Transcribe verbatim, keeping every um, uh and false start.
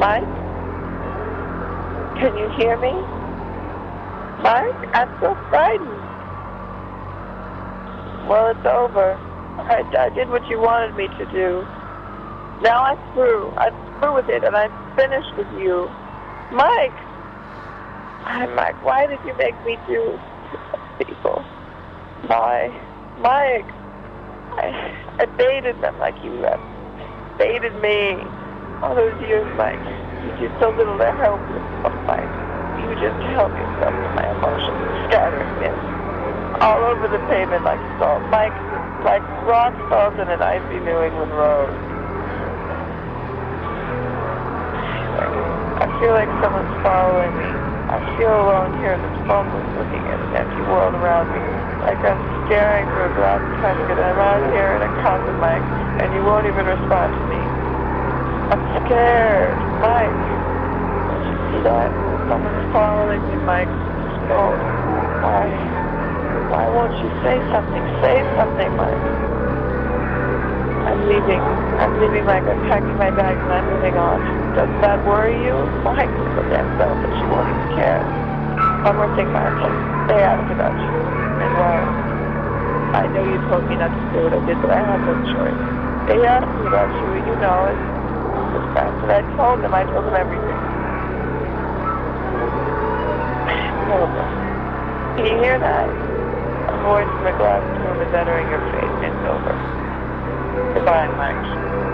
Mike? Can you hear me? Mike, I'm so frightened. Well, it's over. I, I did what you wanted me to do. Now I'm through. I'm through with it, and I'm finished with you. Mike! Hi, Mike, why did you make me do this, people? Why? Mike! I, I baited them like you have baited me. All those years, Mike. You did so little to help yourself, Mike. You just help yourself to my emotions, scattering this all over the pavement like salt. Mike, like rock salt in an icy New England road. I feel like someone's following me. I feel alone here in this phoneless looking at an empty world around me. Like I'm staring through a glass casket and I'm out here in a coffin, Mike, and you won't even respond to me. I'm scared, Mike. Don't you see that? Someone's following me, Mike. Oh, why? Why won't you say something? Say something, Mike. I'm leaving. I'm leaving, Mike. I'm packing my bags and I'm moving on. Doesn't that worry you? Mike, so damn selfish. You won't even care. One more thing, Mike. They asked about you. And well, I know you told me not to do what I did, but I have no choice. They asked me about you, and you know it. The fact that I told them, I told them everything. Horrible. Can you hear that? A voice from a glass room is entering your face. It's over. Goodbye, Mike.